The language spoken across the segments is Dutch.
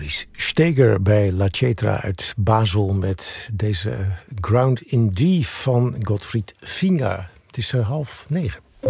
Maurice Steger bij La Cetra uit Basel met deze Ground in D van Gottfried Finger. Het is 8:30.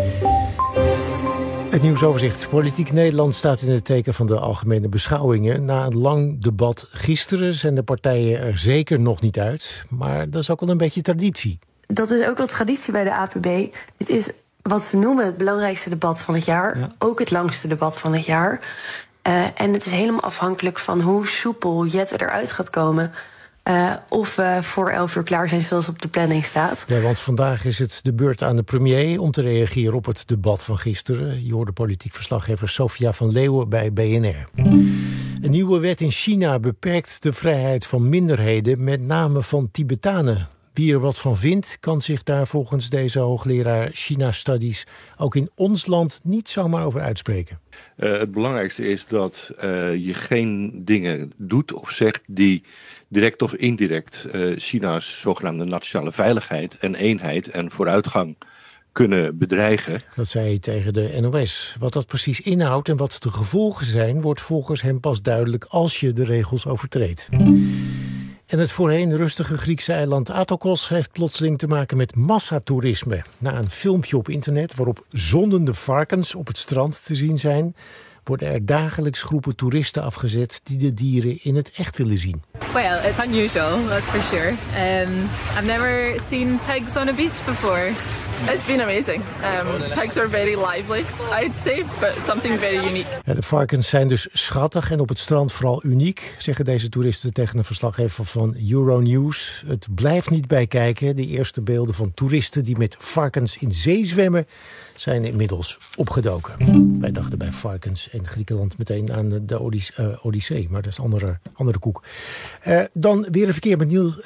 Het nieuwsoverzicht. Politiek Nederland staat in het teken van de algemene beschouwingen. Na een lang debat gisteren zijn de partijen er zeker nog niet uit. Maar dat is ook wel een beetje traditie. Dat is ook wel traditie bij de APB. Dit is wat ze noemen het belangrijkste debat van het jaar. Ja. Ook het langste debat van het jaar. En het is helemaal afhankelijk van hoe soepel Jette eruit gaat komen. Of we voor 11 uur klaar zijn zoals op de planning staat. Ja, want vandaag is het de beurt aan de premier om te reageren op het debat van gisteren. Je hoorde politiek verslaggever Sofia van Leeuwen bij BNR. Een nieuwe wet in China beperkt de vrijheid van minderheden, met name van Tibetanen. Wie er wat van vindt, kan zich daar volgens deze hoogleraar China Studies ook in ons land niet zomaar over uitspreken. Het belangrijkste is dat je geen dingen doet of zegt die direct of indirect China's zogenaamde nationale veiligheid en eenheid en vooruitgang kunnen bedreigen. Dat zei hij tegen de NOS. Wat dat precies inhoudt en wat de gevolgen zijn, wordt volgens hem pas duidelijk als je de regels overtreedt. En het voorheen rustige Griekse eiland Athokos heeft plotseling te maken met massatoerisme. Na een filmpje op internet waarop zondende varkens op het strand te zien zijn, worden er dagelijks groepen toeristen afgezet die de dieren in het echt willen zien. Well, it's unusual, that's for sure. I've never seen pigs on a beach before. It's been amazing. Pigs are very lively, I'd say, but something very unique. Ja, de varkens zijn dus schattig en op het strand vooral uniek, zeggen deze toeristen tegen een verslaggever van Euronews. Het blijft niet bij kijken. De eerste beelden van toeristen die met varkens in zee zwemmen zijn inmiddels opgedoken. Wij dachten bij varkens en Griekenland meteen aan de Odyssee, maar dat is andere koek. Dan weer een verkeer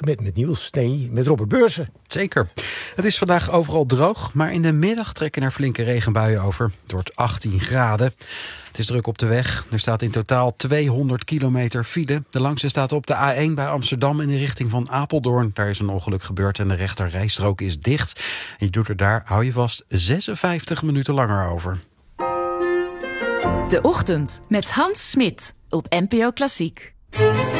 met Robert Beursen. Zeker. Het is vandaag overal droog, maar in de middag trekken er flinke regenbuien over. Het wordt 18 graden. Het is druk op de weg. Er staat in totaal 200 kilometer file. De langste staat op de A1 bij Amsterdam in de richting van Apeldoorn. Daar is een ongeluk gebeurd en de rechter rijstrook is dicht. En je doet er daar, hou je vast, 56 minuten langer over. De Ochtend met Hans Smit op NPO Klassiek.